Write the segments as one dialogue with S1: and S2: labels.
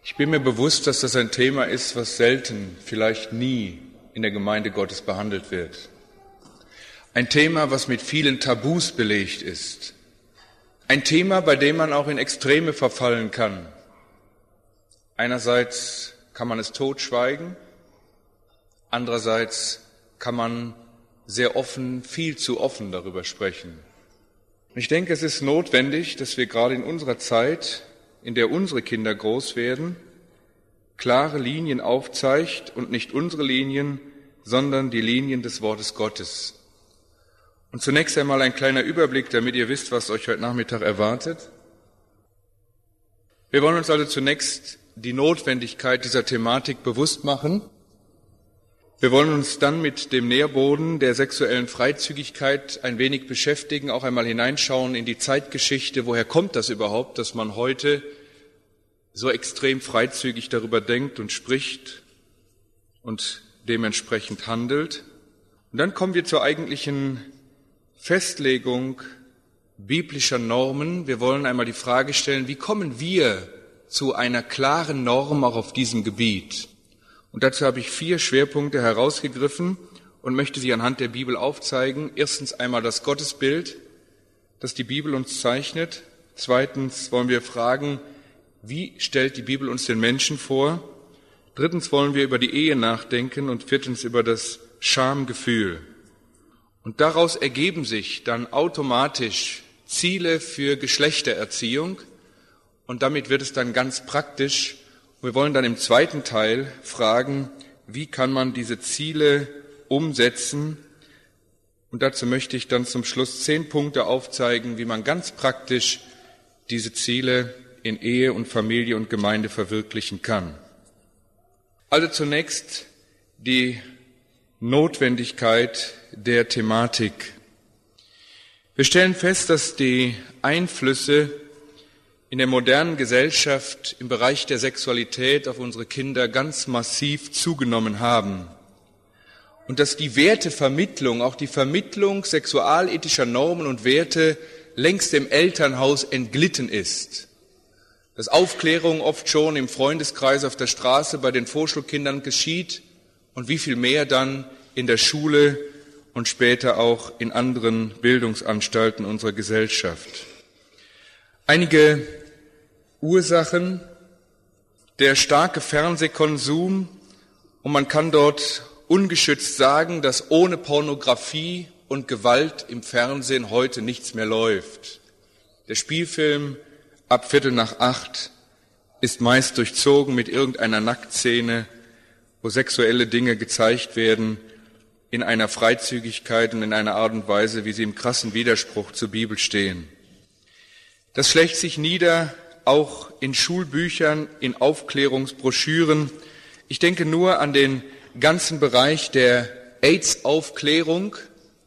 S1: Ich bin mir bewusst, dass das ein Thema ist, was selten, vielleicht nie in der Gemeinde Gottes behandelt wird. Ein Thema, was mit vielen Tabus belegt ist. Ein Thema, bei dem man auch in Extreme verfallen kann. Einerseits kann man es totschweigen, andererseits kann man sehr offen, viel zu offen darüber sprechen. Und ich denke, es ist notwendig, dass wir gerade in unserer Zeit, in der unsere Kinder groß werden, klare Linien aufzeigt und nicht unsere Linien, sondern die Linien des Wortes Gottes. Und zunächst einmal ein kleiner Überblick, damit ihr wisst, was euch heute Nachmittag erwartet. Wir wollen uns also zunächst die Notwendigkeit dieser Thematik bewusst machen. Wir wollen uns dann mit dem Nährboden der sexuellen Freizügigkeit ein wenig beschäftigen, auch einmal hineinschauen in die Zeitgeschichte. Woher kommt das überhaupt, dass man heute so extrem freizügig darüber denkt und spricht und dementsprechend handelt? Und dann kommen wir zur eigentlichen Festlegung biblischer Normen. Wir wollen einmal die Frage stellen, wie kommen wir zu einer klaren Norm auch auf diesem Gebiet? Und dazu habe ich 4 Schwerpunkte herausgegriffen und möchte sie anhand der Bibel aufzeigen. Erstens einmal das Gottesbild, das die Bibel uns zeichnet. Zweitens wollen wir fragen, wie stellt die Bibel uns den Menschen vor? Drittens wollen wir über die Ehe nachdenken und viertens über das Schamgefühl. Und daraus ergeben sich dann automatisch Ziele für Geschlechtererziehung und damit wird es dann ganz praktisch. Wir wollen dann im zweiten Teil fragen, wie kann man diese Ziele umsetzen? Und dazu möchte ich dann zum Schluss 10 Punkte aufzeigen, wie man ganz praktisch diese Ziele in Ehe und Familie und Gemeinde verwirklichen kann. Also zunächst die Notwendigkeit der Thematik. Wir stellen fest, dass die Einflüsse in der modernen Gesellschaft im Bereich der Sexualität auf unsere Kinder ganz massiv zugenommen haben. Und dass die Wertevermittlung, auch die Vermittlung sexualethischer Normen und Werte längst dem Elternhaus entglitten ist. Dass Aufklärung oft schon im Freundeskreis auf der Straße bei den Vorschulkindern geschieht und wie viel mehr dann in der Schule und später auch in anderen Bildungsanstalten unserer Gesellschaft. Einige Ursachen: der starke Fernsehkonsum, und man kann dort ungeschützt sagen, dass ohne Pornografie und Gewalt im Fernsehen heute nichts mehr läuft. Der Spielfilm ab 7:15 ist meist durchzogen mit irgendeiner Nacktszene, wo sexuelle Dinge gezeigt werden, in einer Freizügigkeit und in einer Art und Weise, wie sie im krassen Widerspruch zur Bibel stehen. Das schlägt sich nieder auch in Schulbüchern, in Aufklärungsbroschüren. Ich denke nur an den ganzen Bereich der AIDS-Aufklärung.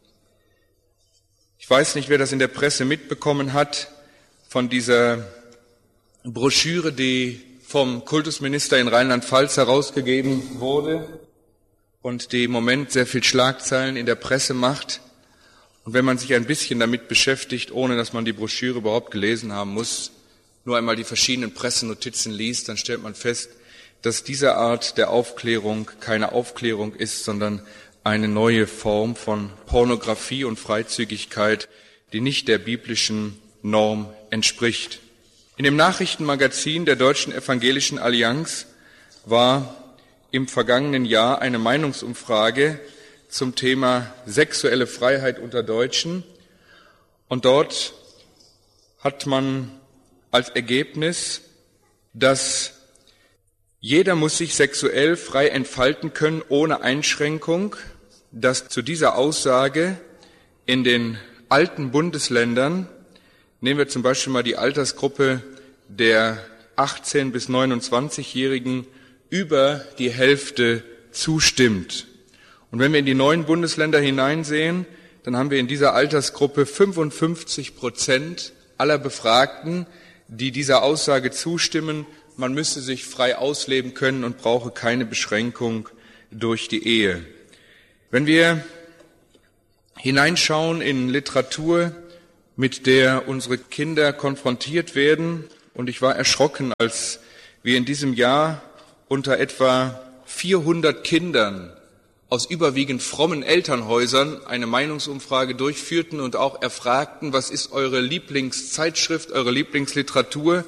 S1: Ich weiß nicht, wer das in der Presse mitbekommen hat, von dieser Broschüre, die vom Kultusminister in Rheinland-Pfalz herausgegeben wurde und die im Moment sehr viel Schlagzeilen in der Presse macht. Und wenn man sich ein bisschen damit beschäftigt, ohne dass man die Broschüre überhaupt gelesen haben muss, nur einmal die verschiedenen Pressenotizen liest, dann stellt man fest, dass diese Art der Aufklärung keine Aufklärung ist, sondern eine neue Form von Pornografie und Freizügigkeit, die nicht der biblischen Norm entspricht. In dem Nachrichtenmagazin der Deutschen Evangelischen Allianz war im vergangenen Jahr eine Meinungsumfrage zum Thema sexuelle Freiheit unter Deutschen. Und dort hat man als Ergebnis, dass jeder muss sich sexuell frei entfalten können ohne Einschränkung, dass zu dieser Aussage in den alten Bundesländern, nehmen wir zum Beispiel mal die Altersgruppe der 18- bis 29-Jährigen, über die Hälfte zustimmt. Und wenn wir in die neuen Bundesländer hineinsehen, dann haben wir in dieser Altersgruppe 55% aller Befragten, die dieser Aussage zustimmen, man müsse sich frei ausleben können und brauche keine Beschränkung durch die Ehe. Wenn wir hineinschauen in Literatur, mit der unsere Kinder konfrontiert werden, und ich war erschrocken, als wir in diesem Jahr unter etwa 400 Kindern aus überwiegend frommen Elternhäusern eine Meinungsumfrage durchführten und auch erfragten, was ist eure Lieblingszeitschrift, eure Lieblingsliteratur?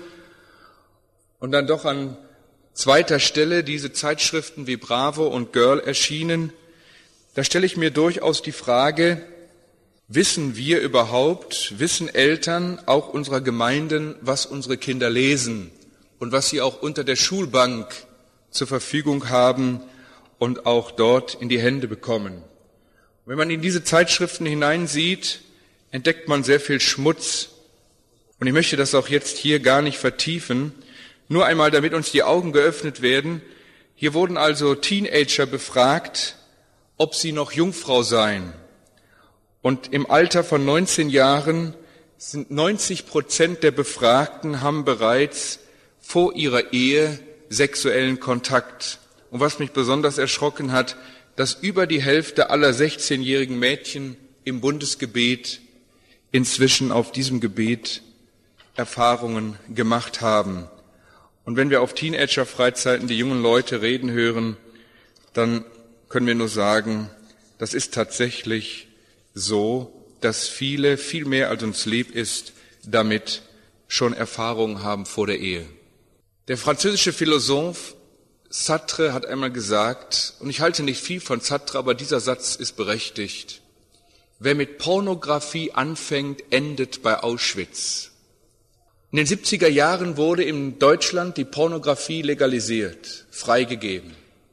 S1: Und dann doch an zweiter Stelle diese Zeitschriften wie Bravo und Girl erschienen. Da stelle ich mir durchaus die Frage, wissen wir überhaupt, wissen Eltern auch unserer Gemeinden, was unsere Kinder lesen und was sie auch unter der Schulbank zur Verfügung haben und auch dort in die Hände bekommen? Wenn man in diese Zeitschriften hineinsieht, entdeckt man sehr viel Schmutz. Und ich möchte das auch jetzt hier gar nicht vertiefen, nur einmal, damit uns die Augen geöffnet werden. Hier wurden also Teenager befragt, ob sie noch Jungfrau seien. Und im Alter von 19 Jahren sind 90% der Befragten haben bereits vor ihrer Ehe sexuellen Kontakt. Und was mich besonders erschrocken hat, dass über die Hälfte aller 16-jährigen Mädchen im Bundesgebet inzwischen auf diesem Gebiet Erfahrungen gemacht haben. Und wenn wir auf Teenager-Freizeiten die jungen Leute reden hören, dann können wir nur sagen, das ist tatsächlich so, dass viele, viel mehr als uns lieb ist, damit schon Erfahrungen haben vor der Ehe. Der französische Philosoph Sartre hat einmal gesagt, und ich halte nicht viel von Sartre, aber dieser Satz ist berechtigt: Wer mit Pornografie anfängt, endet bei Auschwitz. In den 70er Jahren wurde in Deutschland die Pornografie legalisiert, freigegeben.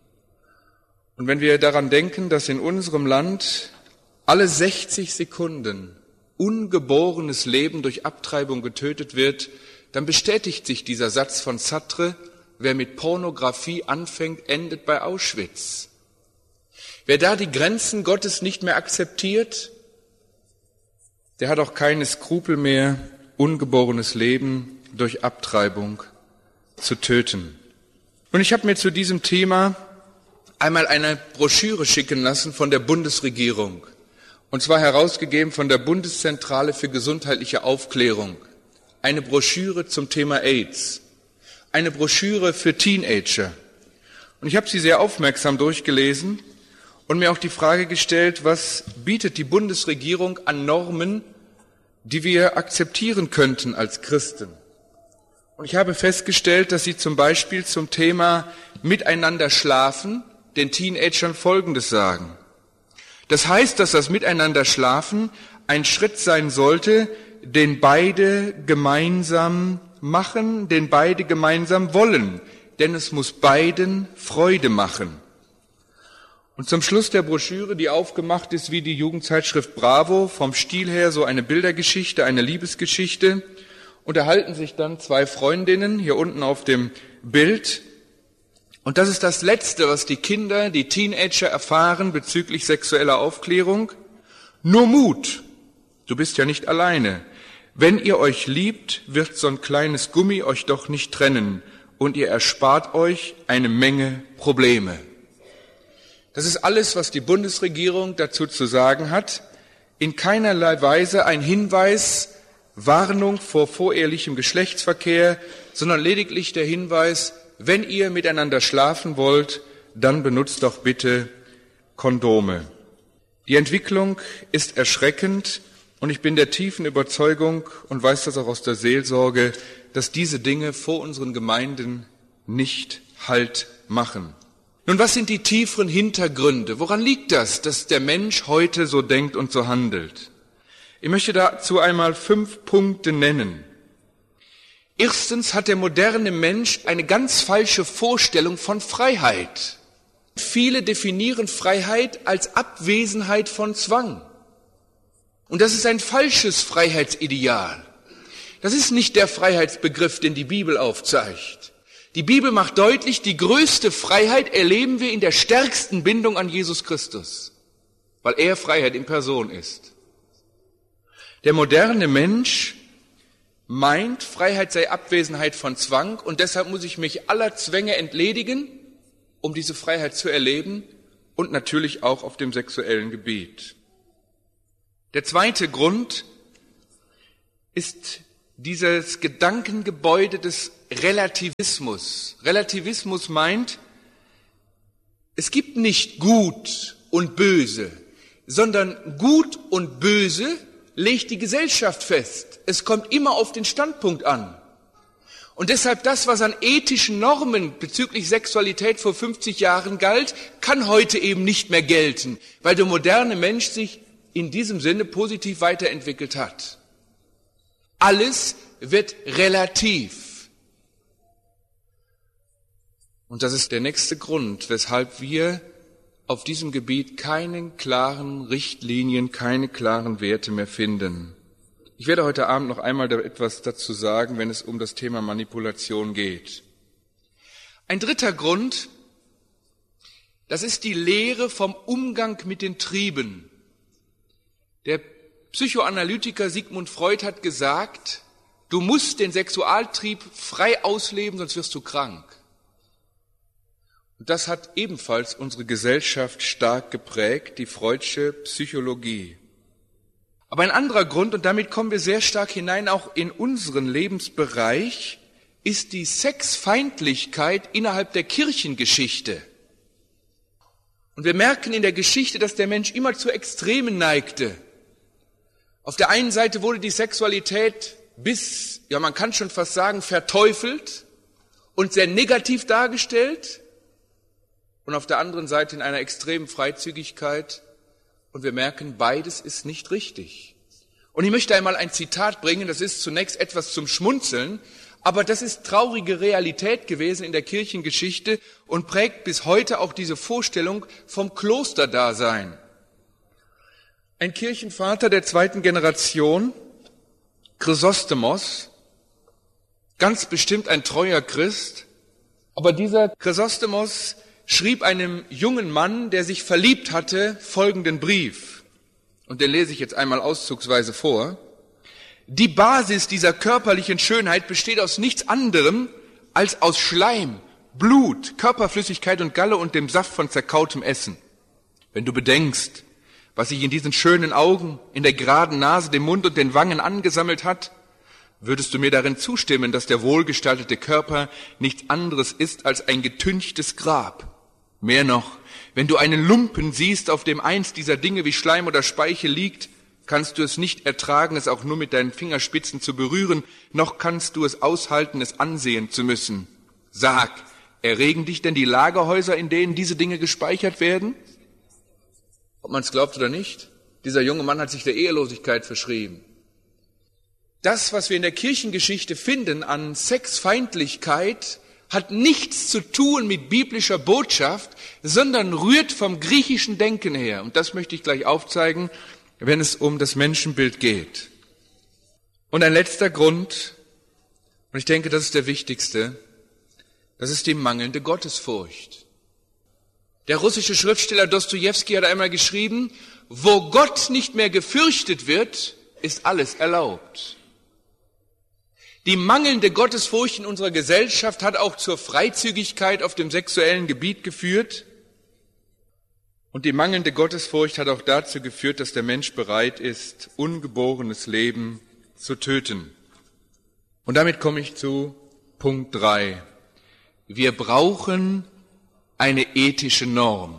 S1: Und wenn wir daran denken, dass in unserem Land alle 60 Sekunden ungeborenes Leben durch Abtreibung getötet wird, dann bestätigt sich dieser Satz von Sartre: Wer mit Pornografie anfängt, endet bei Auschwitz. Wer da die Grenzen Gottes nicht mehr akzeptiert, der hat auch keine Skrupel mehr, ungeborenes Leben durch Abtreibung zu töten. Und ich habe mir zu diesem Thema einmal eine Broschüre schicken lassen von der Bundesregierung, und zwar herausgegeben von der Bundeszentrale für gesundheitliche Aufklärung. Eine Broschüre zum Thema AIDS, eine Broschüre für Teenager. Und ich habe sie sehr aufmerksam durchgelesen und mir auch die Frage gestellt, was bietet die Bundesregierung an Normen, die wir akzeptieren könnten als Christen. Und ich habe festgestellt, dass sie zum Beispiel zum Thema Miteinander schlafen den Teenagern Folgendes sagen. Das heißt, dass das Miteinander schlafen ein Schritt sein sollte, den beide gemeinsam machen, den beide gemeinsam wollen, denn es muss beiden Freude machen. Und zum Schluss der Broschüre, die aufgemacht ist wie die Jugendzeitschrift Bravo, vom Stil her so eine Bildergeschichte, eine Liebesgeschichte, unterhalten sich dann zwei Freundinnen hier unten auf dem Bild. Und das ist das Letzte, was die Kinder, die Teenager erfahren bezüglich sexueller Aufklärung. Nur Mut, du bist ja nicht alleine. Wenn ihr euch liebt, wird so ein kleines Gummi euch doch nicht trennen und ihr erspart euch eine Menge Probleme. Das ist alles, was die Bundesregierung dazu zu sagen hat. In keinerlei Weise ein Hinweis, Warnung vor vorehelichem Geschlechtsverkehr, sondern lediglich der Hinweis: Wenn ihr miteinander schlafen wollt, dann benutzt doch bitte Kondome. Die Entwicklung ist erschreckend und ich bin der tiefen Überzeugung und weiß das auch aus der Seelsorge, dass diese Dinge vor unseren Gemeinden nicht Halt machen. Nun, was sind die tieferen Hintergründe? Woran liegt das, dass der Mensch heute so denkt und so handelt? Ich möchte dazu einmal 5 Punkte nennen. Erstens hat der moderne Mensch eine ganz falsche Vorstellung von Freiheit. Viele definieren Freiheit als Abwesenheit von Zwang. Und das ist ein falsches Freiheitsideal. Das ist nicht der Freiheitsbegriff, den die Bibel aufzeigt. Die Bibel macht deutlich, die größte Freiheit erleben wir in der stärksten Bindung an Jesus Christus, weil er Freiheit in Person ist. Der moderne Mensch meint, Freiheit sei Abwesenheit von Zwang und deshalb muss ich mich aller Zwänge entledigen, um diese Freiheit zu erleben und natürlich auch auf dem sexuellen Gebiet. Der zweite Grund ist dieses Gedankengebäude des Relativismus. Relativismus meint, es gibt nicht Gut und Böse, sondern Gut und Böse legt die Gesellschaft fest. Es kommt immer auf den Standpunkt an. Und deshalb das, was an ethischen Normen bezüglich Sexualität vor 50 Jahren galt, kann heute eben nicht mehr gelten, weil der moderne Mensch sich in diesem Sinne positiv weiterentwickelt hat. Alles wird relativ. Und das ist der nächste Grund, weshalb wir auf diesem Gebiet keine klaren Richtlinien, keine klaren Werte mehr finden. Ich werde heute Abend noch einmal etwas dazu sagen, wenn es um das Thema Manipulation geht. Ein dritter Grund, das ist die Lehre vom Umgang mit den Trieben. Der Psychoanalytiker Sigmund Freud hat gesagt, du musst den Sexualtrieb frei ausleben, sonst wirst du krank. Und das hat ebenfalls unsere Gesellschaft stark geprägt, die Freudsche Psychologie. Aber ein anderer Grund, und damit kommen wir sehr stark hinein auch in unseren Lebensbereich, ist die Sexfeindlichkeit innerhalb der Kirchengeschichte. Und wir merken in der Geschichte, dass der Mensch immer zu Extremen neigte. Auf der einen Seite wurde die Sexualität man kann schon fast sagen, verteufelt und sehr negativ dargestellt. Und auf der anderen Seite in einer extremen Freizügigkeit. Und wir merken, beides ist nicht richtig. Und ich möchte einmal ein Zitat bringen, das ist zunächst etwas zum Schmunzeln, aber das ist traurige Realität gewesen in der Kirchengeschichte und prägt bis heute auch diese Vorstellung vom Klosterdasein. Ein Kirchenvater der 2. Generation, Chrysostomos, ganz bestimmt ein treuer Christ, aber dieser Chrysostomos schrieb einem jungen Mann, der sich verliebt hatte, folgenden Brief. Und den lese ich jetzt einmal auszugsweise vor. Die Basis dieser körperlichen Schönheit besteht aus nichts anderem als aus Schleim, Blut, Körperflüssigkeit und Galle und dem Saft von zerkautem Essen. Wenn du bedenkst, was sich in diesen schönen Augen, in der geraden Nase, dem Mund und den Wangen angesammelt hat, würdest du mir darin zustimmen, dass der wohlgestaltete Körper nichts anderes ist als ein getünchtes Grab. Mehr noch, wenn du einen Lumpen siehst, auf dem eins dieser Dinge wie Schleim oder Speichel liegt, kannst du es nicht ertragen, es auch nur mit deinen Fingerspitzen zu berühren, noch kannst du es aushalten, es ansehen zu müssen. Sag, erregen dich denn die Lagerhäuser, in denen diese Dinge gespeichert werden? Ob man es glaubt oder nicht, dieser junge Mann hat sich der Ehelosigkeit verschrieben. Das, was wir in der Kirchengeschichte finden an Sexfeindlichkeit, hat nichts zu tun mit biblischer Botschaft, sondern rührt vom griechischen Denken her. Und das möchte ich gleich aufzeigen, wenn es um das Menschenbild geht. Und ein letzter Grund, und ich denke, das ist der wichtigste, das ist die mangelnde Gottesfurcht. Der russische Schriftsteller Dostojewski hat einmal geschrieben, wo Gott nicht mehr gefürchtet wird, ist alles erlaubt. Die mangelnde Gottesfurcht in unserer Gesellschaft hat auch zur Freizügigkeit auf dem sexuellen Gebiet geführt. Und die mangelnde Gottesfurcht hat auch dazu geführt, dass der Mensch bereit ist, ungeborenes Leben zu töten. Und damit komme ich zu Punkt 3. Wir brauchen eine ethische Norm.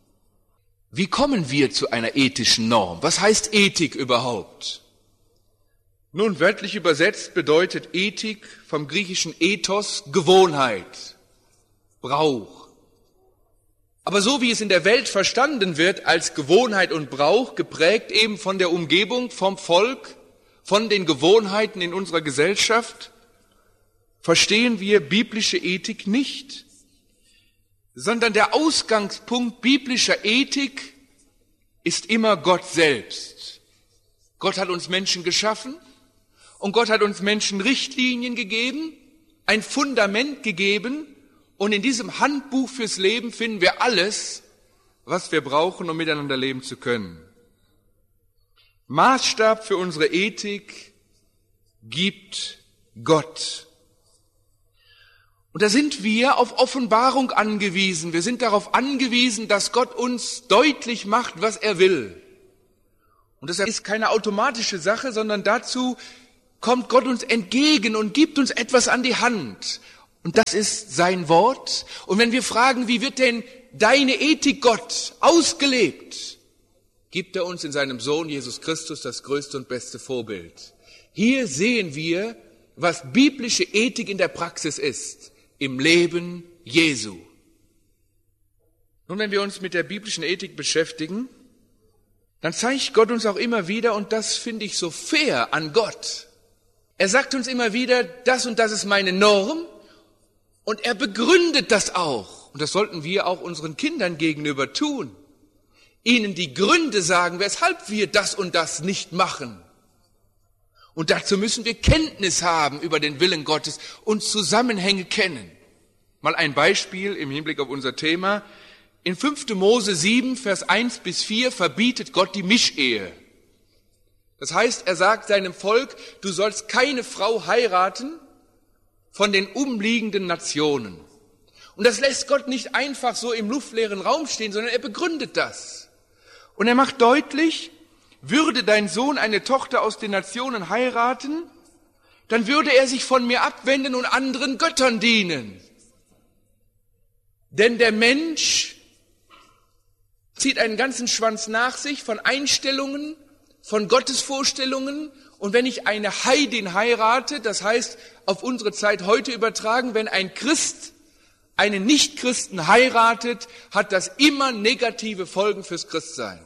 S1: Wie kommen wir zu einer ethischen Norm? Was heißt Ethik überhaupt? Nun, wörtlich übersetzt bedeutet Ethik vom griechischen Ethos Gewohnheit, Brauch. Aber so wie es in der Welt verstanden wird als Gewohnheit und Brauch, geprägt eben von der Umgebung, vom Volk, von den Gewohnheiten in unserer Gesellschaft, verstehen wir biblische Ethik nicht, sondern der Ausgangspunkt biblischer Ethik ist immer Gott selbst. Gott hat uns Menschen geschaffen. Und Gott hat uns Menschen Richtlinien gegeben, ein Fundament gegeben, und in diesem Handbuch fürs Leben finden wir alles, was wir brauchen, um miteinander leben zu können. Maßstab für unsere Ethik gibt Gott. Und da sind wir auf Offenbarung angewiesen. Wir sind darauf angewiesen, dass Gott uns deutlich macht, was er will. Und das ist keine automatische Sache, sondern dazu kommt Gott uns entgegen und gibt uns etwas an die Hand. Und das ist sein Wort. Und wenn wir fragen, wie wird denn deine Ethik, Gott, ausgelebt, gibt er uns in seinem Sohn Jesus Christus das größte und beste Vorbild. Hier sehen wir, was biblische Ethik in der Praxis ist, im Leben Jesu. Nun, wenn wir uns mit der biblischen Ethik beschäftigen, dann zeigt Gott uns auch immer wieder, und das finde ich so fair an Gott. Er sagt uns immer wieder, das und das ist meine Norm, und er begründet das auch. Und das sollten wir auch unseren Kindern gegenüber tun. Ihnen die Gründe sagen, weshalb wir das und das nicht machen. Und dazu müssen wir Kenntnis haben über den Willen Gottes und Zusammenhänge kennen. Mal ein Beispiel im Hinblick auf unser Thema. In 5. Mose 7, Vers 1 bis 4 verbietet Gott die Mischehe. Das heißt, er sagt seinem Volk, du sollst keine Frau heiraten von den umliegenden Nationen. Und das lässt Gott nicht einfach so im luftleeren Raum stehen, sondern er begründet das. Und er macht deutlich, würde dein Sohn eine Tochter aus den Nationen heiraten, dann würde er sich von mir abwenden und anderen Göttern dienen. Denn der Mensch zieht einen ganzen Schwanz nach sich von Einstellungen, von Gottesvorstellungen. Und wenn ich eine Heidin heirate, das heißt auf unsere Zeit heute übertragen, wenn ein Christ einen Nichtchristen heiratet, hat das immer negative Folgen fürs Christsein.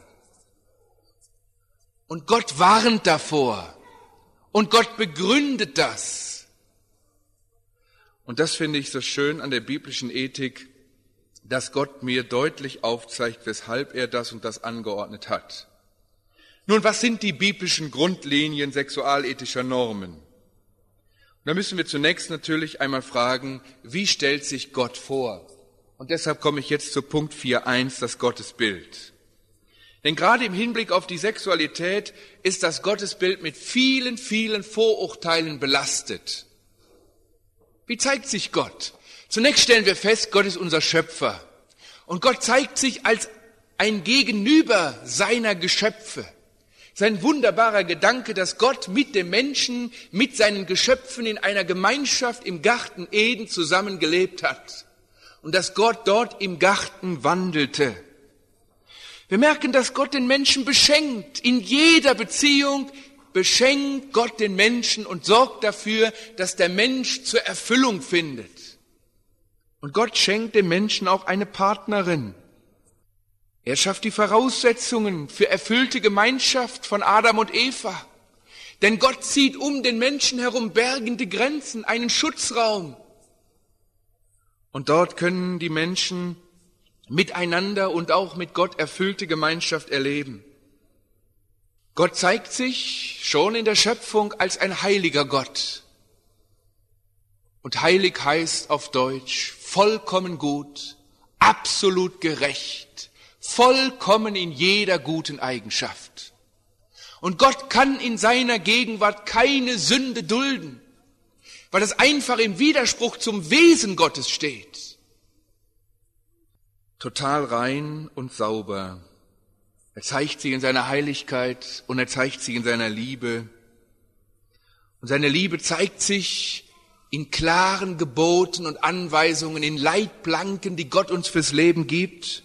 S1: Und Gott warnt davor. Und Gott begründet das. Und das finde ich so schön an der biblischen Ethik, dass Gott mir deutlich aufzeigt, weshalb er das und das angeordnet hat. Nun, was sind die biblischen Grundlinien sexualethischer Normen? Und da müssen wir zunächst natürlich einmal fragen, wie stellt sich Gott vor? Und deshalb komme ich jetzt zu Punkt 4.1, das Gottesbild. Denn gerade im Hinblick auf die Sexualität ist das Gottesbild mit vielen, vielen Vorurteilen belastet. Wie zeigt sich Gott? Zunächst stellen wir fest, Gott ist unser Schöpfer. Und Gott zeigt sich als ein Gegenüber seiner Geschöpfe. Es ist ein wunderbarer Gedanke, dass Gott mit dem Menschen, mit seinen Geschöpfen in einer Gemeinschaft im Garten Eden zusammengelebt hat. Und dass Gott dort im Garten wandelte. Wir merken, dass Gott den Menschen beschenkt. In jeder Beziehung beschenkt Gott den Menschen und sorgt dafür, dass der Mensch zur Erfüllung findet. Und Gott schenkt dem Menschen auch eine Partnerin. Er schafft die Voraussetzungen für erfüllte Gemeinschaft von Adam und Eva. Denn Gott zieht um den Menschen herum bergende Grenzen, einen Schutzraum. Und dort können die Menschen miteinander und auch mit Gott erfüllte Gemeinschaft erleben. Gott zeigt sich schon in der Schöpfung als ein heiliger Gott. Und heilig heißt auf Deutsch vollkommen gut, absolut gerecht, vollkommen in jeder guten Eigenschaft. Und Gott kann in seiner Gegenwart keine Sünde dulden, weil das einfach im Widerspruch zum Wesen Gottes steht. Total rein und sauber. Er zeigt sich in seiner Heiligkeit und er zeigt sich in seiner Liebe. Und seine Liebe zeigt sich in klaren Geboten und Anweisungen, in Leitplanken, die Gott uns fürs Leben gibt.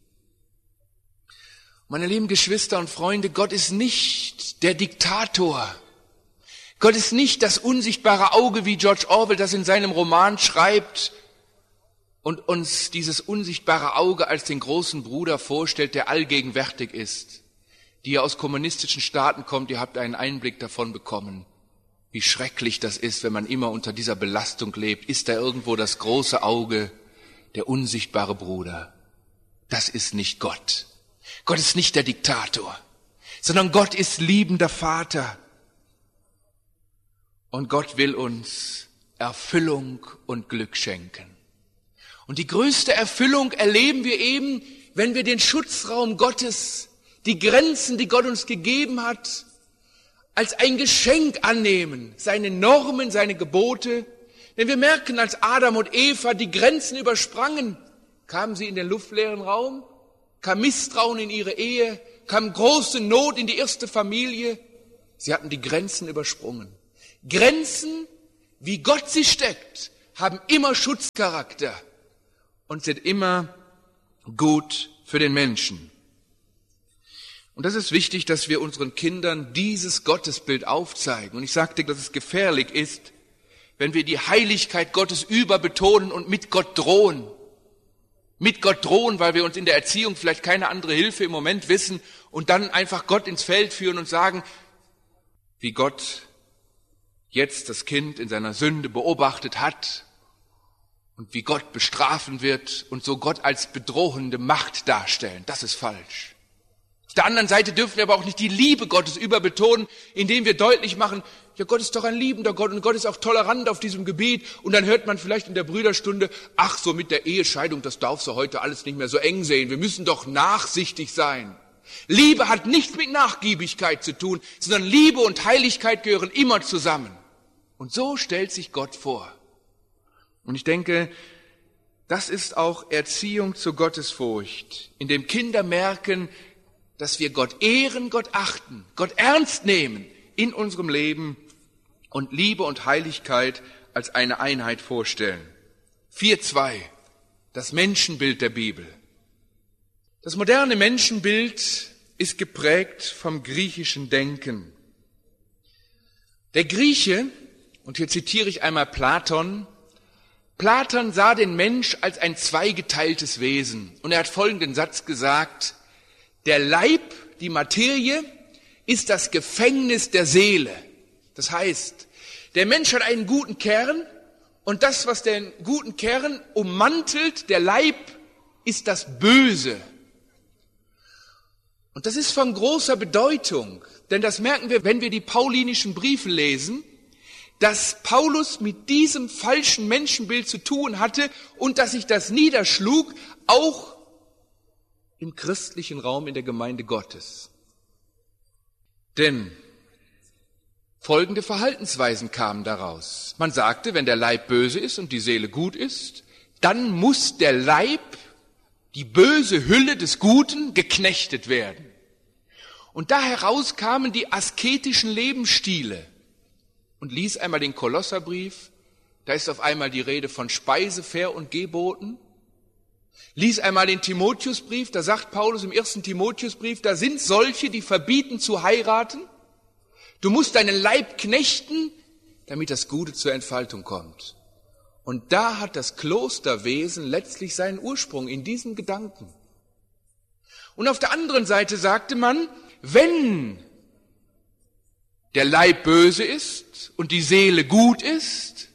S1: Meine lieben Geschwister und Freunde, Gott ist nicht der Diktator. Gott ist nicht das unsichtbare Auge, wie George Orwell das in seinem Roman schreibt und uns dieses unsichtbare Auge als den großen Bruder vorstellt, der allgegenwärtig ist. Die ihr aus kommunistischen Staaten kommt, ihr habt einen Einblick davon bekommen, wie schrecklich das ist, wenn man immer unter dieser Belastung lebt. Ist da irgendwo das große Auge, der unsichtbare Bruder? Das ist nicht Gott. Gott ist nicht der Diktator, sondern Gott ist liebender Vater. Und Gott will uns Erfüllung und Glück schenken. Und die größte Erfüllung erleben wir eben, wenn wir den Schutzraum Gottes, die Grenzen, die Gott uns gegeben hat, als ein Geschenk annehmen, seine Normen, seine Gebote. Denn wir merken, als Adam und Eva die Grenzen übersprangen, kamen sie in den luftleeren Raum, kam Misstrauen in ihre Ehe, kam große Not in die erste Familie. Sie hatten die Grenzen übersprungen. Grenzen, wie Gott sie steckt, haben immer Schutzcharakter und sind immer gut für den Menschen. Und das ist wichtig, dass wir unseren Kindern dieses Gottesbild aufzeigen. Und ich sagte, dass es gefährlich ist, wenn wir die Heiligkeit Gottes überbetonen und mit Gott drohen. Mit Gott drohen, weil wir uns in der Erziehung vielleicht keine andere Hilfe im Moment wissen und dann einfach Gott ins Feld führen und sagen, wie Gott jetzt das Kind in seiner Sünde beobachtet hat und wie Gott bestrafen wird und so Gott als bedrohende Macht darstellen. Das ist falsch. Auf der anderen Seite dürfen wir aber auch nicht die Liebe Gottes überbetonen, indem wir deutlich machen, ja, Gott ist doch ein liebender Gott und Gott ist auch tolerant auf diesem Gebiet. Und dann hört man vielleicht in der Brüderstunde, ach, so mit der Ehescheidung, das darfst du heute alles nicht mehr so eng sehen. Wir müssen doch nachsichtig sein. Liebe hat nichts mit Nachgiebigkeit zu tun, sondern Liebe und Heiligkeit gehören immer zusammen. Und so stellt sich Gott vor. Und ich denke, das ist auch Erziehung zur Gottesfurcht, indem Kinder merken, dass wir Gott ehren, Gott achten, Gott ernst nehmen in unserem Leben und Liebe und Heiligkeit als eine Einheit vorstellen. 4.2, das Menschenbild der Bibel. Das moderne Menschenbild ist geprägt vom griechischen Denken. Der Grieche, und hier zitiere ich einmal Platon, Platon sah den Mensch als ein zweigeteiltes Wesen. Und er hat folgenden Satz gesagt, der Leib, die Materie, ist das Gefängnis der Seele. Das heißt, der Mensch hat einen guten Kern und das, was den guten Kern ummantelt, der Leib, ist das Böse. Und das ist von großer Bedeutung, denn das merken wir, wenn wir die paulinischen Briefe lesen, dass Paulus mit diesem falschen Menschenbild zu tun hatte und dass sich das niederschlug, auch im christlichen Raum in der Gemeinde Gottes. Denn folgende Verhaltensweisen kamen daraus. Man sagte, wenn der Leib böse ist und die Seele gut ist, dann muss der Leib, die böse Hülle des Guten, geknechtet werden. Und da heraus kamen die asketischen Lebensstile. Und lies einmal den Kolosserbrief, da ist auf einmal die Rede von Speise, Ver- und Geboten. Lies einmal den Timotheusbrief, da sagt Paulus im 1. Timotheusbrief, da sind solche, die verbieten zu heiraten. Du musst deinen Leib knechten, damit das Gute zur Entfaltung kommt. Und da hat das Klosterwesen letztlich seinen Ursprung in diesem Gedanken. Und auf der anderen Seite sagte man, wenn der Leib böse ist und die Seele gut ist,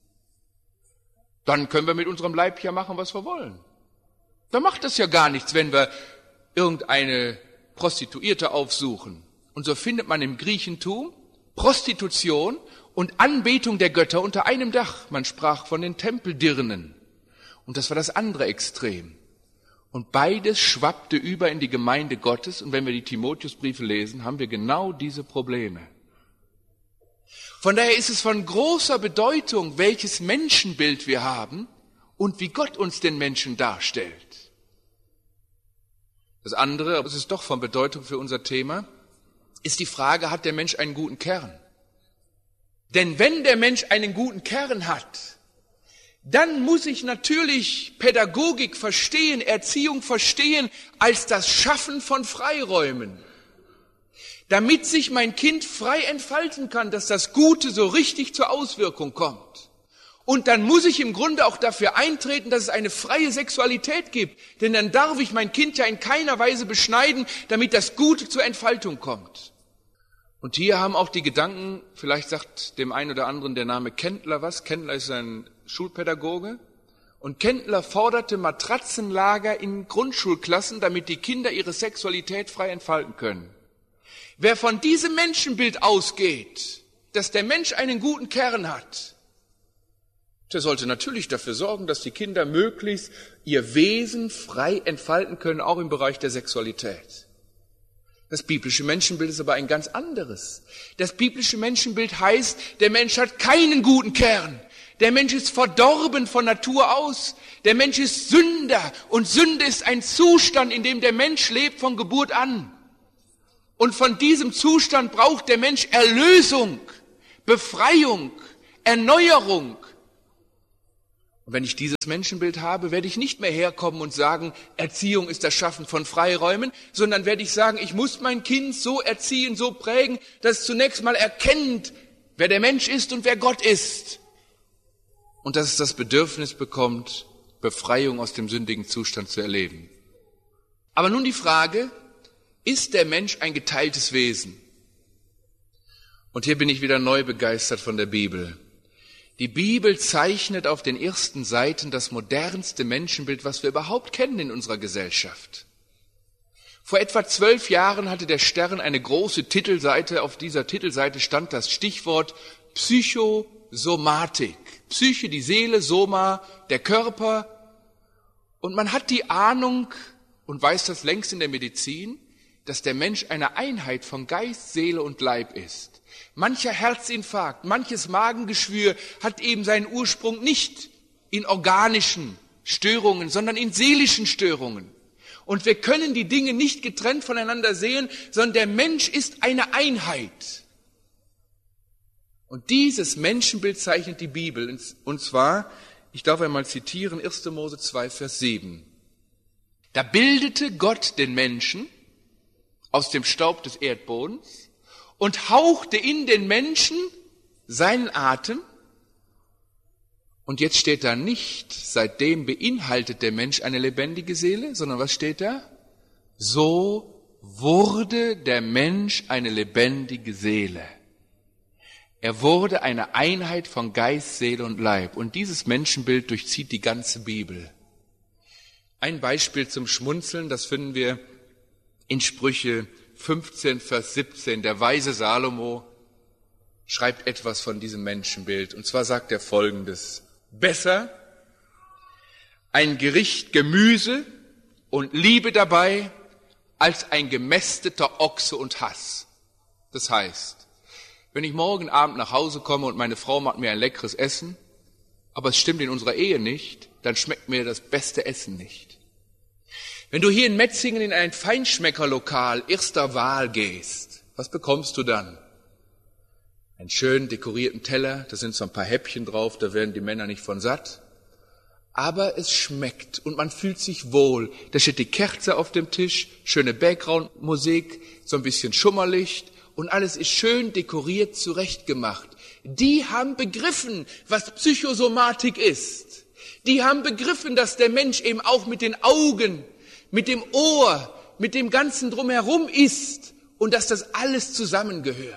S1: dann können wir mit unserem Leib ja machen, was wir wollen. Dann macht das ja gar nichts, wenn wir irgendeine Prostituierte aufsuchen. Und so findet man im Griechentum Prostitution und Anbetung der Götter unter einem Dach. Man sprach von den Tempeldirnen. Und das war das andere Extrem. Und beides schwappte über in die Gemeinde Gottes. Und wenn wir die Timotheusbriefe lesen, haben wir genau diese Probleme. Von daher ist es von großer Bedeutung, welches Menschenbild wir haben und wie Gott uns den Menschen darstellt. Das andere, aber es ist doch von Bedeutung für unser Thema, ist die Frage, hat der Mensch einen guten Kern? Denn wenn der Mensch einen guten Kern hat, dann muss ich natürlich Pädagogik verstehen, Erziehung verstehen als das Schaffen von Freiräumen. Damit sich mein Kind frei entfalten kann, dass das Gute so richtig zur Auswirkung kommt. Und dann muss ich im Grunde auch dafür eintreten, dass es eine freie Sexualität gibt. Denn dann darf ich mein Kind ja in keiner Weise beschneiden, damit das Gute zur Entfaltung kommt. Und hier haben auch die Gedanken, vielleicht sagt dem einen oder anderen der Name Kendler was. Kendler ist ein Schulpädagoge. Und Kendler forderte Matratzenlager in Grundschulklassen, damit die Kinder ihre Sexualität frei entfalten können. Wer von diesem Menschenbild ausgeht, dass der Mensch einen guten Kern hat, der sollte natürlich dafür sorgen, dass die Kinder möglichst ihr Wesen frei entfalten können, auch im Bereich der Sexualität. Das biblische Menschenbild ist aber ein ganz anderes. Das biblische Menschenbild heißt, der Mensch hat keinen guten Kern. Der Mensch ist verdorben von Natur aus. Der Mensch ist Sünder. Und Sünde ist ein Zustand, in dem der Mensch lebt von Geburt an. Und von diesem Zustand braucht der Mensch Erlösung. Befreiung, Erneuerung. Und wenn ich dieses Menschenbild habe, werde ich nicht mehr herkommen und sagen, Erziehung ist das Schaffen von Freiräumen, sondern werde ich sagen, ich muss mein Kind so erziehen, so prägen, dass es zunächst mal erkennt, wer der Mensch ist und wer Gott ist. Und dass es das Bedürfnis bekommt, Befreiung aus dem sündigen Zustand zu erleben. Aber nun die Frage, ist der Mensch ein geteiltes Wesen? Und hier bin ich wieder neu begeistert von der Bibel. Die Bibel zeichnet auf den ersten Seiten das modernste Menschenbild, was wir überhaupt kennen in unserer Gesellschaft. Vor etwa 12 Jahren hatte der Stern eine große Titelseite. Auf dieser Titelseite stand das Stichwort Psychosomatik. Psyche, die Seele, Soma, der Körper. Und man hat die Ahnung und weiß das längst in der Medizin, dass der Mensch eine Einheit von Geist, Seele und Leib ist. Mancher Herzinfarkt, manches Magengeschwür hat eben seinen Ursprung nicht in organischen Störungen, sondern in seelischen Störungen. Und wir können die Dinge nicht getrennt voneinander sehen, sondern der Mensch ist eine Einheit. Und dieses Menschenbild zeichnet die Bibel. Und zwar, ich darf einmal zitieren, 1. Mose 2, Vers 7. Da bildete Gott den Menschen aus dem Staub des Erdbodens und hauchte in den Menschen seinen Atem. Und jetzt steht da nicht, seitdem beinhaltet der Mensch eine lebendige Seele, sondern was steht da? So wurde der Mensch eine lebendige Seele. Er wurde eine Einheit von Geist, Seele und Leib. Und dieses Menschenbild durchzieht die ganze Bibel. Ein Beispiel zum Schmunzeln, das finden wir in Sprüche 15, Vers 17. Der weise Salomo schreibt etwas von diesem Menschenbild. Und zwar sagt er Folgendes. Besser ein Gericht Gemüse und Liebe dabei, als ein gemästeter Ochse und Hass. Das heißt, wenn ich morgen Abend nach Hause komme und meine Frau macht mir ein leckeres Essen, aber es stimmt in unserer Ehe nicht, dann schmeckt mir das beste Essen nicht. Wenn du hier in Metzingen in ein Feinschmeckerlokal erster Wahl gehst, was bekommst du dann? Einen schön dekorierten Teller, da sind so ein paar Häppchen drauf, da werden die Männer nicht von satt. Aber es schmeckt und man fühlt sich wohl. Da steht die Kerze auf dem Tisch, schöne Background-Musik, so ein bisschen Schummerlicht und alles ist schön dekoriert, zurechtgemacht. Die haben begriffen, was Psychosomatik ist. Die haben begriffen, dass der Mensch eben auch mit den Augen, mit dem Ohr, mit dem Ganzen drumherum ist und dass das alles zusammengehört.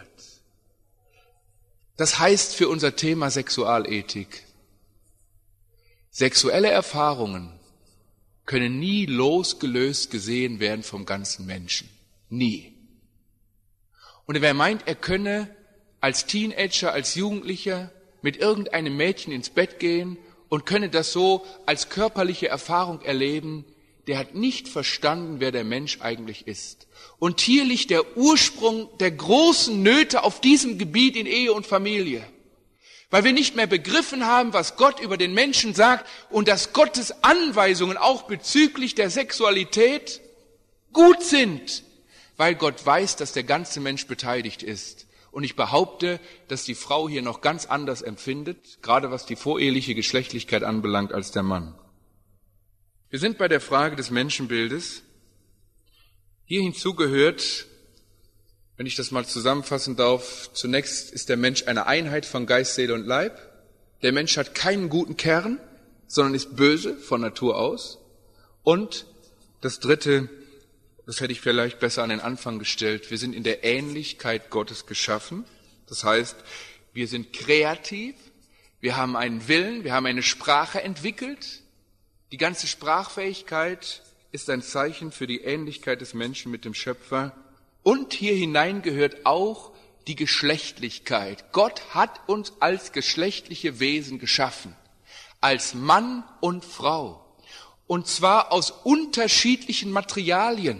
S1: Das heißt für unser Thema Sexualethik, sexuelle Erfahrungen können nie losgelöst gesehen werden vom ganzen Menschen. Nie. Und wer meint, er könne als Teenager, als Jugendlicher mit irgendeinem Mädchen ins Bett gehen und könne das so als körperliche Erfahrung erleben, der hat nicht verstanden, wer der Mensch eigentlich ist. Und hier liegt der Ursprung der großen Nöte auf diesem Gebiet in Ehe und Familie. Weil wir nicht mehr begriffen haben, was Gott über den Menschen sagt und dass Gottes Anweisungen auch bezüglich der Sexualität gut sind, weil Gott weiß, dass der ganze Mensch beteiligt ist. Und ich behaupte, dass die Frau hier noch ganz anders empfindet, gerade was die voreheliche Geschlechtlichkeit anbelangt, als der Mann. Wir sind bei der Frage des Menschenbildes. Hier hinzu gehört, wenn ich das mal zusammenfassen darf, zunächst ist der Mensch eine Einheit von Geist, Seele und Leib. Der Mensch hat keinen guten Kern, sondern ist böse von Natur aus. Und das Dritte, das hätte ich vielleicht besser an den Anfang gestellt, wir sind in der Ähnlichkeit Gottes geschaffen. Das heißt, wir sind kreativ, wir haben einen Willen, wir haben eine Sprache entwickelt. Die ganze Sprachfähigkeit ist ein Zeichen für die Ähnlichkeit des Menschen mit dem Schöpfer. Und hier hinein gehört auch die Geschlechtlichkeit. Gott hat uns als geschlechtliche Wesen geschaffen, als Mann und Frau. Und zwar aus unterschiedlichen Materialien.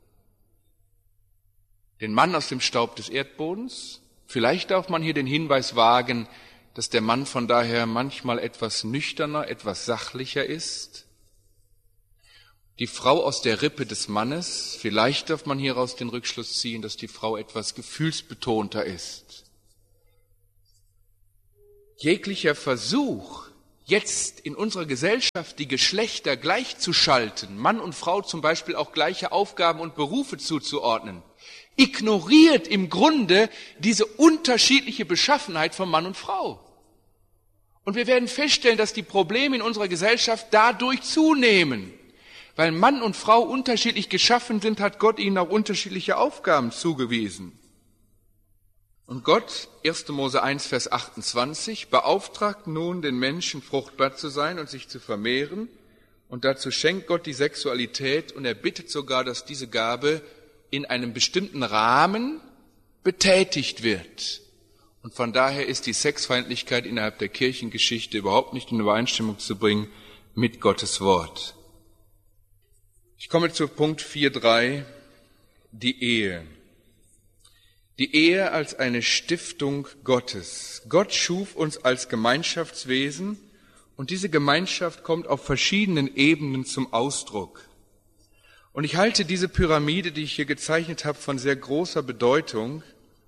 S1: Den Mann aus dem Staub des Erdbodens. Vielleicht darf man hier den Hinweis wagen, dass der Mann von daher manchmal etwas nüchterner, etwas sachlicher ist. Die Frau aus der Rippe des Mannes, vielleicht darf man hieraus den Rückschluss ziehen, dass die Frau etwas gefühlsbetonter ist. Jeglicher Versuch, jetzt in unserer Gesellschaft die Geschlechter gleichzuschalten, Mann und Frau zum Beispiel auch gleiche Aufgaben und Berufe zuzuordnen, ignoriert im Grunde diese unterschiedliche Beschaffenheit von Mann und Frau. Und wir werden feststellen, dass die Probleme in unserer Gesellschaft dadurch zunehmen. Weil Mann und Frau unterschiedlich geschaffen sind, hat Gott ihnen auch unterschiedliche Aufgaben zugewiesen. Und Gott, 1. Mose 1, Vers 28, beauftragt nun den Menschen, fruchtbar zu sein und sich zu vermehren. Und dazu schenkt Gott die Sexualität und er bittet sogar, dass diese Gabe in einem bestimmten Rahmen betätigt wird. Und von daher ist die Sexfeindlichkeit innerhalb der Kirchengeschichte überhaupt nicht in Übereinstimmung zu bringen mit Gottes Wort. Ich komme zu Punkt 4.3, die Ehe. Die Ehe als eine Stiftung Gottes. Gott schuf uns als Gemeinschaftswesen und diese Gemeinschaft kommt auf verschiedenen Ebenen zum Ausdruck. Und ich halte diese Pyramide, die ich hier gezeichnet habe, von sehr großer Bedeutung.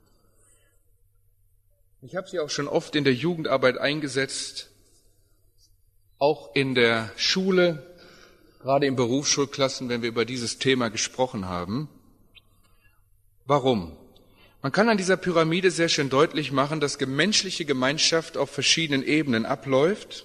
S1: Ich habe sie auch schon oft in der Jugendarbeit eingesetzt, auch in der Schule, gerade in Berufsschulklassen, wenn wir über dieses Thema gesprochen haben. Warum? Man kann an dieser Pyramide sehr schön deutlich machen, dass menschliche Gemeinschaft auf verschiedenen Ebenen abläuft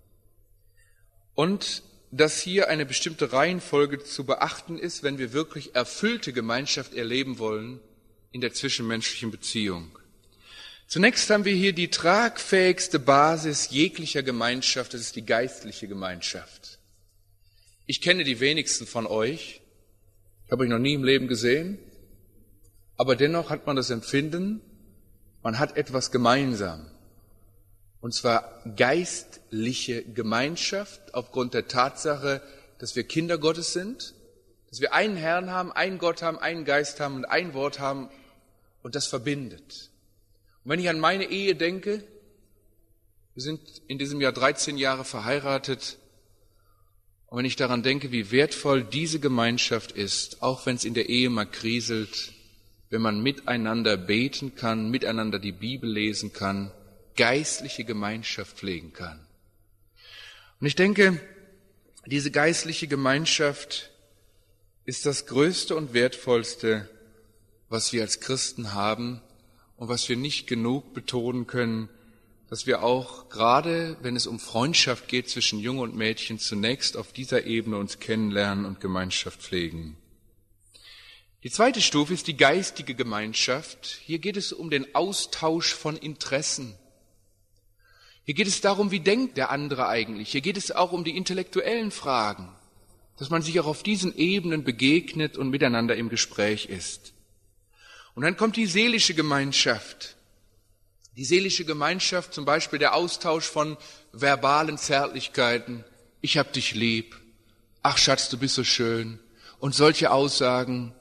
S1: und dass hier eine bestimmte Reihenfolge zu beachten ist, wenn wir wirklich erfüllte Gemeinschaft erleben wollen in der zwischenmenschlichen Beziehung. Zunächst haben wir hier die tragfähigste Basis jeglicher Gemeinschaft, das ist die geistliche Gemeinschaft. Ich kenne die wenigsten von euch, ich habe euch noch nie im Leben gesehen, aber dennoch hat man das Empfinden, man hat etwas gemeinsam. Und zwar geistliche Gemeinschaft aufgrund der Tatsache, dass wir Kinder Gottes sind, dass wir einen Herrn haben, einen Gott haben, einen Geist haben und ein Wort haben und das verbindet. Und wenn ich an meine Ehe denke, wir sind in diesem Jahr 13 Jahre verheiratet, und wenn ich daran denke, wie wertvoll diese Gemeinschaft ist, auch wenn es in der Ehe mal kriselt, wenn man miteinander beten kann, miteinander die Bibel lesen kann, geistliche Gemeinschaft pflegen kann. Und ich denke, diese geistliche Gemeinschaft ist das Größte und Wertvollste, was wir als Christen haben und was wir nicht genug betonen können, dass wir auch, gerade wenn es um Freundschaft geht zwischen Jungen und Mädchen, zunächst auf dieser Ebene uns kennenlernen und Gemeinschaft pflegen. Die zweite Stufe ist die geistige Gemeinschaft. Hier geht es um den Austausch von Interessen. Hier geht es darum, wie denkt der andere eigentlich. Hier geht es auch um die intellektuellen Fragen, dass man sich auch auf diesen Ebenen begegnet und miteinander im Gespräch ist. Und dann kommt die seelische Gemeinschaft. Die seelische Gemeinschaft, zum Beispiel der Austausch von verbalen Zärtlichkeiten. Ich hab dich lieb. Ach Schatz, du bist so schön. Und solche Aussagen.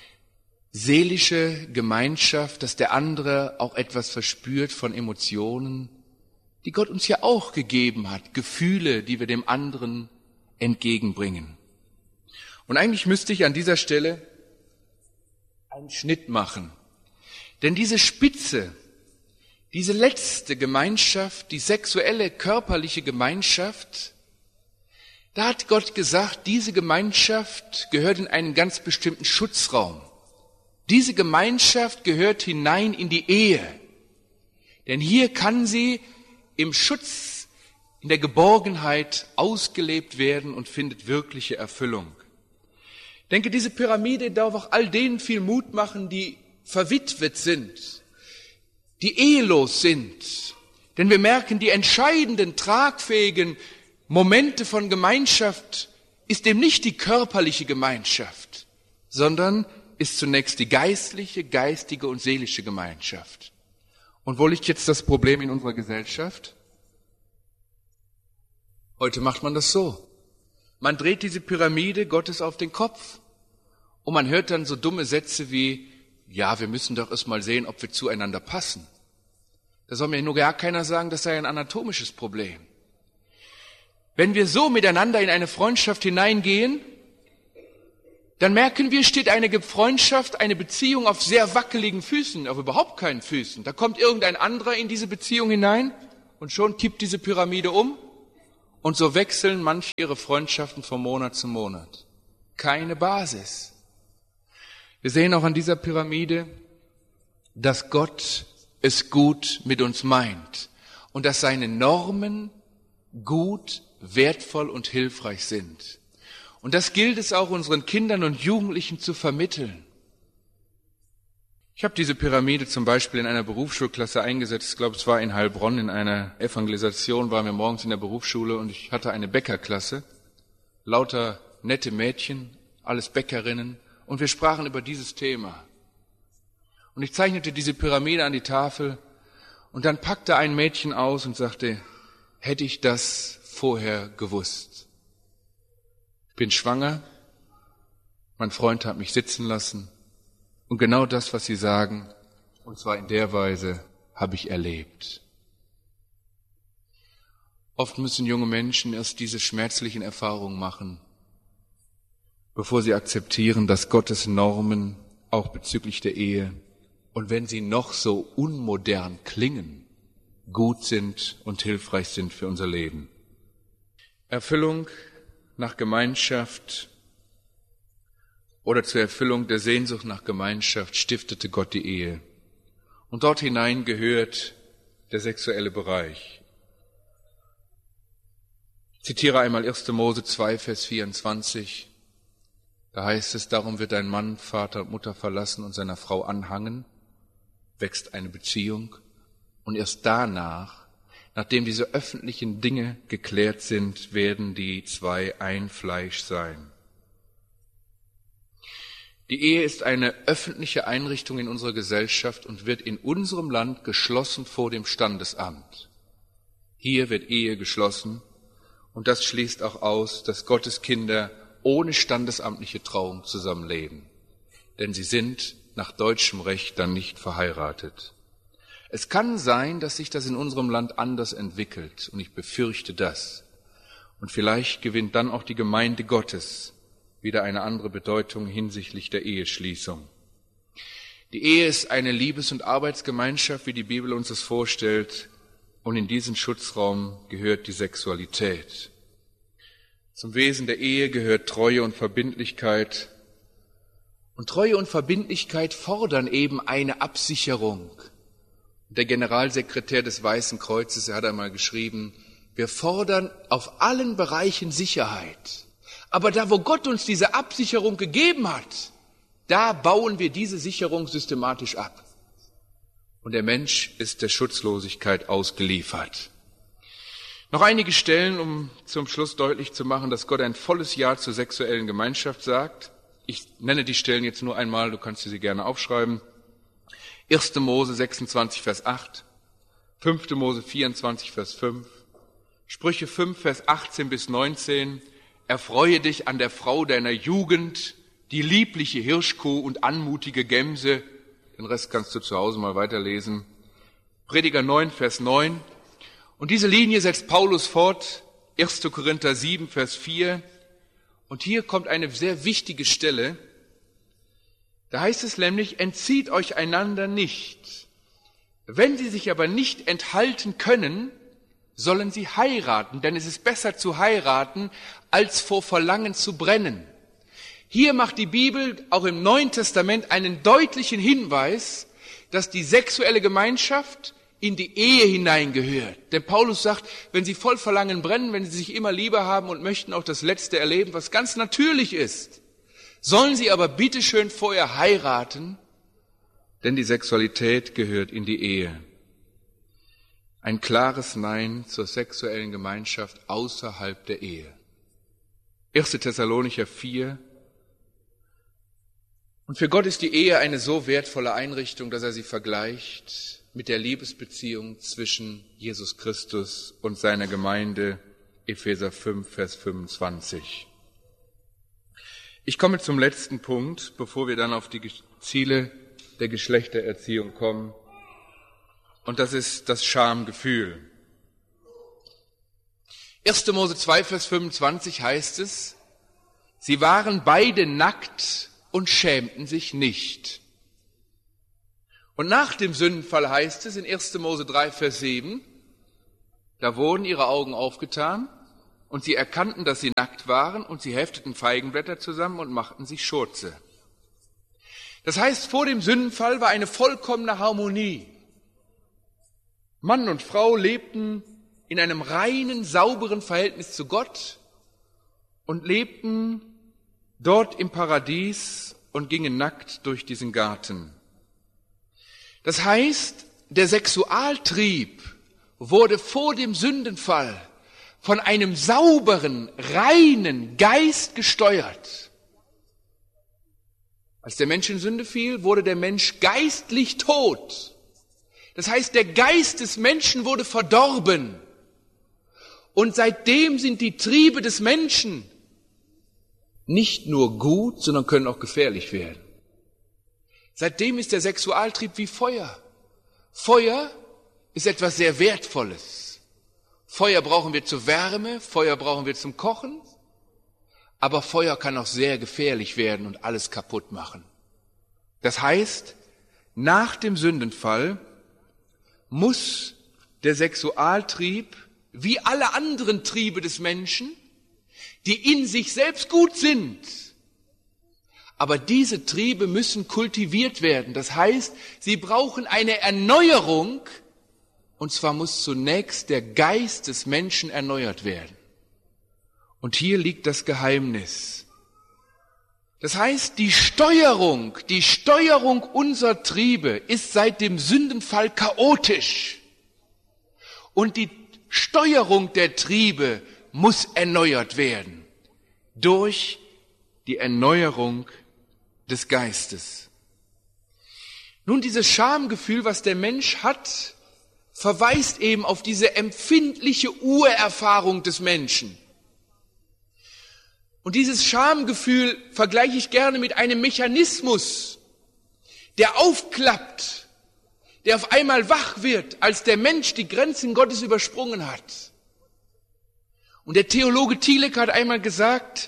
S1: Seelische Gemeinschaft, dass der andere auch etwas verspürt von Emotionen, die Gott uns ja auch gegeben hat. Gefühle, die wir dem anderen entgegenbringen. Und eigentlich müsste ich an dieser Stelle einen Schnitt machen. Denn diese Spitze, diese letzte Gemeinschaft, die sexuelle, körperliche Gemeinschaft, da hat Gott gesagt, diese Gemeinschaft gehört in einen ganz bestimmten Schutzraum. Diese Gemeinschaft gehört hinein in die Ehe. Denn hier kann sie im Schutz, in der Geborgenheit ausgelebt werden und findet wirkliche Erfüllung. Ich denke, diese Pyramide darf auch all denen viel Mut machen, die verwitwet sind, die ehelos sind. Denn wir merken, die entscheidenden, tragfähigen Momente von Gemeinschaft ist eben nicht die körperliche Gemeinschaft, sondern ist zunächst die geistliche, geistige und seelische Gemeinschaft. Und wo liegt jetzt das Problem in unserer Gesellschaft? Heute macht man das so. Man dreht diese Pyramide Gottes auf den Kopf und man hört dann so dumme Sätze wie, ja, wir müssen doch erst mal sehen, ob wir zueinander passen. Da soll mir nur gar keiner sagen, das sei ein anatomisches Problem. Wenn wir so miteinander in eine Freundschaft hineingehen, dann merken wir, steht eine Freundschaft, eine Beziehung auf sehr wackeligen Füßen, auf überhaupt keinen Füßen. Da kommt irgendein anderer in diese Beziehung hinein und schon kippt diese Pyramide um und so wechseln manche ihre Freundschaften von Monat zu Monat. Keine Basis. Wir sehen auch an dieser Pyramide, dass Gott es gut mit uns meint und dass seine Normen gut, wertvoll und hilfreich sind. Und das gilt es auch unseren Kindern und Jugendlichen zu vermitteln. Ich habe diese Pyramide zum Beispiel in einer Berufsschulklasse eingesetzt. Ich glaube, es war in Heilbronn in einer Evangelisation, waren wir morgens in der Berufsschule und ich hatte eine Bäckerklasse. Lauter nette Mädchen, alles Bäckerinnen und wir sprachen über dieses Thema. Und ich zeichnete diese Pyramide an die Tafel und dann packte ein Mädchen aus und sagte, hätte ich das vorher gewusst. Ich bin schwanger, mein Freund hat mich sitzen lassen und genau das, was Sie sagen, und zwar in der Weise, habe ich erlebt. Oft müssen junge Menschen erst diese schmerzlichen Erfahrungen machen, bevor sie akzeptieren, dass Gottes Normen auch bezüglich der Ehe und wenn sie noch so unmodern klingen, gut sind und hilfreich sind für unser Leben. Erfüllung nach Gemeinschaft oder zur Erfüllung der Sehnsucht nach Gemeinschaft stiftete Gott die Ehe. Und dort hinein gehört der sexuelle Bereich. Ich zitiere einmal 1. Mose 2, Vers 24. Da heißt es, darum wird ein Mann Vater und Mutter verlassen und seiner Frau anhangen, wächst eine Beziehung und erst danach, nachdem diese öffentlichen Dinge geklärt sind, werden die zwei ein Fleisch sein. Die Ehe ist eine öffentliche Einrichtung in unserer Gesellschaft und wird in unserem Land geschlossen vor dem Standesamt. Hier wird Ehe geschlossen und das schließt auch aus, dass Gottes Kinder ohne standesamtliche Trauung zusammenleben. Denn sie sind nach deutschem Recht dann nicht verheiratet. Es kann sein, dass sich das in unserem Land anders entwickelt und ich befürchte das. Und vielleicht gewinnt dann auch die Gemeinde Gottes wieder eine andere Bedeutung hinsichtlich der Eheschließung. Die Ehe ist eine Liebes- und Arbeitsgemeinschaft, wie die Bibel uns das vorstellt, und in diesen Schutzraum gehört die Sexualität. Zum Wesen der Ehe gehört Treue und Verbindlichkeit. Und Treue und Verbindlichkeit fordern eben eine Absicherung. Der Generalsekretär des Weißen Kreuzes, er hat einmal geschrieben, wir fordern auf allen Bereichen Sicherheit. Aber da, wo Gott uns diese Absicherung gegeben hat, da bauen wir diese Sicherung systematisch ab. Und der Mensch ist der Schutzlosigkeit ausgeliefert. Noch einige Stellen, um zum Schluss deutlich zu machen, dass Gott ein volles Ja zur sexuellen Gemeinschaft sagt. Ich nenne die Stellen jetzt nur einmal, du kannst sie gerne aufschreiben. 1. Mose 26, Vers 8, 5. Mose 24, Vers 5, Sprüche 5, Vers 18 bis 19, erfreue dich an der Frau deiner Jugend, die liebliche Hirschkuh und anmutige Gemse, den Rest kannst du zu Hause mal weiterlesen. Prediger 9, Vers 9, und diese Linie setzt Paulus fort, 1. Korinther 7, Vers 4, und hier kommt eine sehr wichtige Stelle. Da heißt es nämlich, entzieht euch einander nicht. Wenn sie sich aber nicht enthalten können, sollen sie heiraten, denn es ist besser zu heiraten, als vor Verlangen zu brennen. Hier macht die Bibel auch im Neuen Testament einen deutlichen Hinweis, dass die sexuelle Gemeinschaft in die Ehe hineingehört. Denn Paulus sagt, wenn sie voll Verlangen brennen, wenn sie sich immer lieber haben und möchten auch das Letzte erleben, was ganz natürlich ist, sollen sie aber bitteschön vorher heiraten, denn die Sexualität gehört in die Ehe. Ein klares Nein zur sexuellen Gemeinschaft außerhalb der Ehe. 1. Thessalonicher 4. Und für Gott ist die Ehe eine so wertvolle Einrichtung, dass er sie vergleicht mit der Liebesbeziehung zwischen Jesus Christus und seiner Gemeinde, Epheser 5, Vers 25. Ich komme zum letzten Punkt, bevor wir dann auf die Ziele der Geschlechtererziehung kommen. Und das ist das Schamgefühl. 1. Mose 2, Vers 25 heißt es, sie waren beide nackt und schämten sich nicht. Und nach dem Sündenfall heißt es in 1. Mose 3, Vers 7, Da wurden ihre Augen aufgetan und sie erkannten, dass sie nackt waren und sie hefteten Feigenblätter zusammen und machten sich Schurze. Das heißt, vor dem Sündenfall war eine vollkommene Harmonie. Mann und Frau lebten in einem reinen, sauberen Verhältnis zu Gott und lebten dort im Paradies und gingen nackt durch diesen Garten. Das heißt, der Sexualtrieb wurde vor dem Sündenfall von einem sauberen, reinen Geist gesteuert. Als der Mensch in Sünde fiel, wurde der Mensch geistlich tot. Das heißt, der Geist des Menschen wurde verdorben. Und seitdem sind die Triebe des Menschen nicht nur gut, sondern können auch gefährlich werden. Seitdem ist der Sexualtrieb wie Feuer. Feuer ist etwas sehr Wertvolles. Feuer brauchen wir zur Wärme, Feuer brauchen wir zum Kochen, aber Feuer kann auch sehr gefährlich werden und alles kaputt machen. Das heißt, nach dem Sündenfall muss der Sexualtrieb, wie alle anderen Triebe des Menschen, die in sich selbst gut sind, aber diese Triebe müssen kultiviert werden. Das heißt, sie brauchen eine Erneuerung, und zwar muss zunächst der Geist des Menschen erneuert werden. Und hier liegt das Geheimnis. Das heißt, die Steuerung unserer Triebe ist seit dem Sündenfall chaotisch. Und die Steuerung der Triebe muss erneuert werden durch die Erneuerung des Geistes. Nun, dieses Schamgefühl, was der Mensch hat, verweist eben auf diese empfindliche Urerfahrung des Menschen. Und dieses Schamgefühl vergleiche ich gerne mit einem Mechanismus, der aufklappt, der auf einmal wach wird, als der Mensch die Grenzen Gottes übersprungen hat. Und der Theologe Thieleke hat einmal gesagt,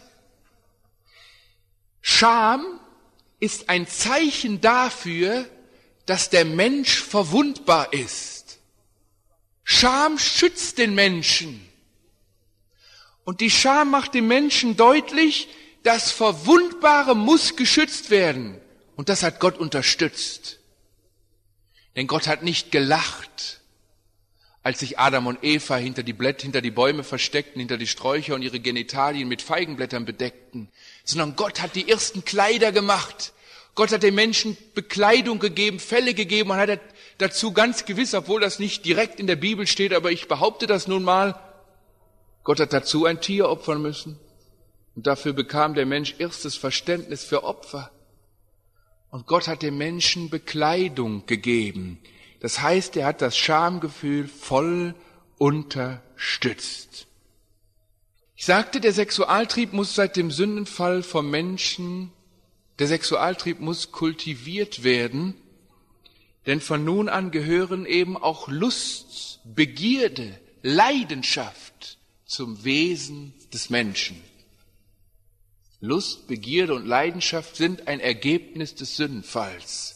S1: Scham ist ein Zeichen dafür, dass der Mensch verwundbar ist. Scham schützt den Menschen. Und die Scham macht dem Menschen deutlich, das Verwundbare muss geschützt werden. Und das hat Gott unterstützt. Denn Gott hat nicht gelacht, als sich Adam und Eva hinter die Bäume versteckten, hinter die Sträucher und ihre Genitalien mit Feigenblättern bedeckten, sondern Gott hat die ersten Kleider gemacht. Gott hat den Menschen Bekleidung gegeben, Felle gegeben und hat dazu ganz gewiss, obwohl das nicht direkt in der Bibel steht, aber ich behaupte das nun mal, Gott hat dazu ein Tier opfern müssen. Und dafür bekam der Mensch erstes Verständnis für Opfer. Und Gott hat dem Menschen Bekleidung gegeben. Das heißt, er hat das Schamgefühl voll unterstützt. Ich sagte, der Sexualtrieb muss seit dem Sündenfall vom Menschen, der Sexualtrieb muss kultiviert werden, denn von nun an gehören eben auch Lust, Begierde, Leidenschaft zum Wesen des Menschen. Lust, Begierde und Leidenschaft sind ein Ergebnis des Sündenfalls.